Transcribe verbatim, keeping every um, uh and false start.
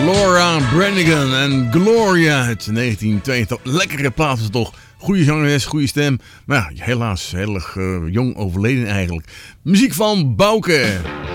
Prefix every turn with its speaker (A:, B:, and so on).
A: Laura Branigan en Gloria uit negentien tweeëntachtig. Lekkere plaat is het toch. Goede zangeres, goede stem. Maar ja, helaas heel erg uh, jong overleden eigenlijk. Muziek van Bouke.